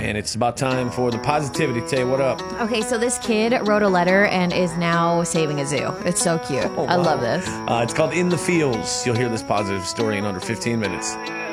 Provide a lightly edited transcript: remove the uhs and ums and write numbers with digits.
And it's about time for the positivity. Tay, what up? Okay, so this kid wrote a letter and is now saving a zoo. It's so cute. I love this. It's called In the Fields. You'll hear this positive story in under 15 minutes.